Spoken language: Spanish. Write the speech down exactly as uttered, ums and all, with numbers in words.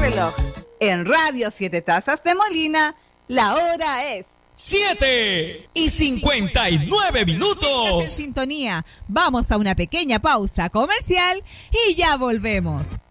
reloj. En Radio Siete Tazas de Molina, la hora es siete y cincuenta y nueve minutos. En sintonía, vamos a una pequeña pausa comercial y ya volvemos.